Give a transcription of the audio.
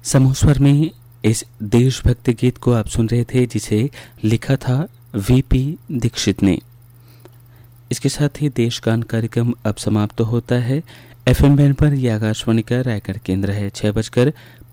समूह स्वर में इस देशभक्ति गीत को आप सुन रहे थे, जिसे लिखा था वीपी दीक्षित ने। इसके साथ ही देशगान कार्यक्रम अब समाप्त होता है। एफएम बैंड पर यह आकाशवाणी का रायगढ़ केंद्र है। 6:05